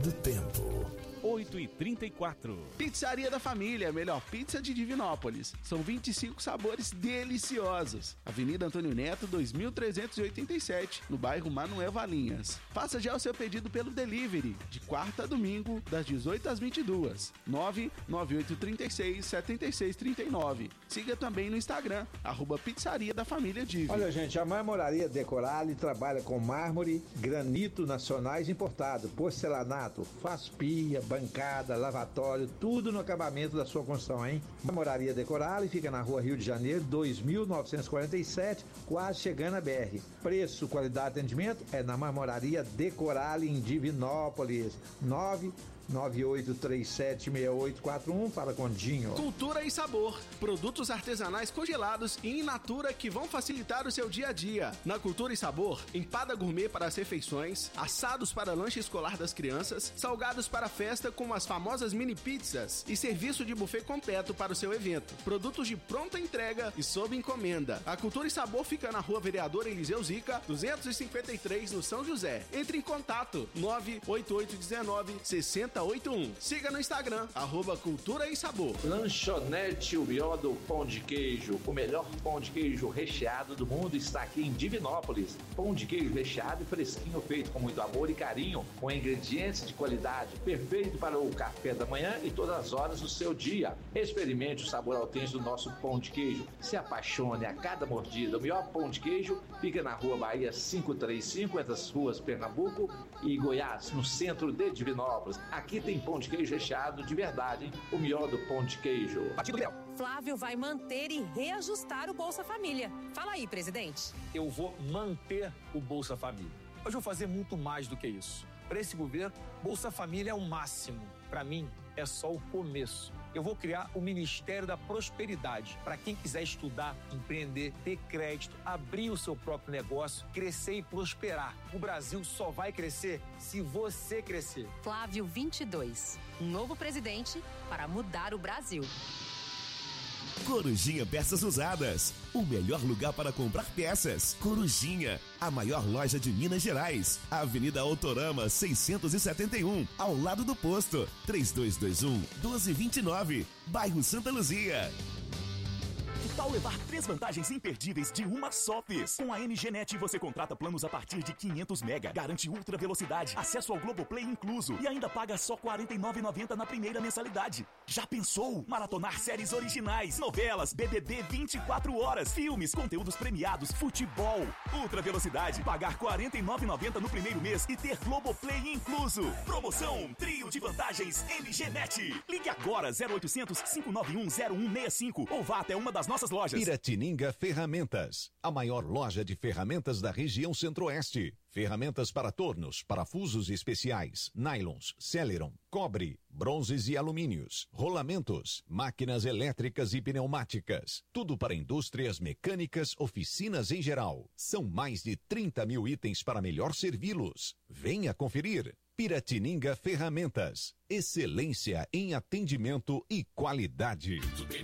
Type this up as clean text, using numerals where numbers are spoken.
do tempo. 8h34. Pizzaria da Família, a melhor pizza de Divinópolis. São 25 sabores deliciosos. Avenida Antônio Neto, 2387, no bairro Manuel Valinhas. Faça já o seu pedido pelo delivery, de quarta a domingo, das 18 às 22. 99836-7639. Siga também no Instagram, @Pizzaria da Família Divi. Olha, gente, a Marmoraria Decorale trabalha com mármore, granito nacionais importado, porcelanato, faz pia, bancada, lavatório, tudo no acabamento da sua construção, hein? Marmoraria Decorale fica na Rua Rio de Janeiro, 2947, quase chegando a BR. Preço, qualidade e atendimento é na Marmoraria Decorale em Divinópolis. 998376841, fala com Dinho. Cultura e sabor, produtos artesanais congelados e in natura que vão facilitar o seu dia a dia. Na Cultura e Sabor, empada gourmet para as refeições, assados para lanche escolar das crianças, salgados para festa como as famosas mini pizzas e serviço de buffet completo para o seu evento. Produtos de pronta entrega e sob encomenda. A Cultura e Sabor fica na Rua Vereador Eliseu Zica, 253, no São José. Entre em contato, 98819-6081. Siga no Instagram, @Cultura e Sabor. Lanchonete O Melhor do Pão de Queijo. O melhor pão de queijo recheado do mundo está aqui em Divinópolis. Pão de queijo recheado e fresquinho, feito com muito amor e carinho, com ingredientes de qualidade, perfeito para o café da manhã e todas as horas do seu dia. Experimente o sabor autêntico do nosso pão de queijo. Se apaixone a cada mordida. O melhor pão de queijo fica na Rua Bahia 535, entre as ruas Pernambuco e Goiás, no centro de Divinópolis. Aqui tem pão de queijo recheado de verdade, hein? O melhor do pão de queijo. Batido Léo. Flávio vai manter e reajustar o Bolsa Família. Fala aí, presidente. Eu vou manter o Bolsa Família. Mas vou fazer muito mais do que isso. Para esse governo, Bolsa Família é o máximo. Para mim, é só o começo. Eu vou criar o Ministério da Prosperidade para quem quiser estudar, empreender, ter crédito, abrir o seu próprio negócio, crescer e prosperar. O Brasil só vai crescer se você crescer. Flávio 22, um novo presidente para mudar o Brasil. Corujinha Peças Usadas, o melhor lugar para comprar peças. Corujinha, a maior loja de Minas Gerais. Avenida Autorama 671, ao lado do posto. 3221-1229, bairro Santa Luzia. Que tal levar 3 vantagens imperdíveis de uma só vez? Com a MGNet você contrata planos a partir de 500 mega, garante ultra velocidade, acesso ao Globoplay incluso e ainda paga só R$ 49,90 na primeira mensalidade. Já pensou? Maratonar séries originais, novelas, BBB 24 horas, filmes, conteúdos premiados, futebol. Ultra velocidade, pagar R$ 49,90 no primeiro mês e ter Globoplay incluso. Promoção Trio de Vantagens MGNet. Ligue agora 0800 591 0165 ou vá até uma das nossas lojas. Piratininga Ferramentas, a maior loja de ferramentas da região Centro-Oeste. Ferramentas para tornos, parafusos especiais, nylons, celeron, cobre, bronzes e alumínios, rolamentos, máquinas elétricas e pneumáticas. Tudo para indústrias mecânicas, oficinas em geral. São mais de 30 mil itens para melhor servi-los. Venha conferir. Piratininga Ferramentas. Excelência em atendimento e qualidade.